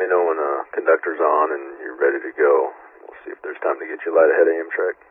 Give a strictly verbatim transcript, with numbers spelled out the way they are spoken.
know when the conductor's on and you're ready to go. We'll see if there's time to get you light ahead of Amtrak.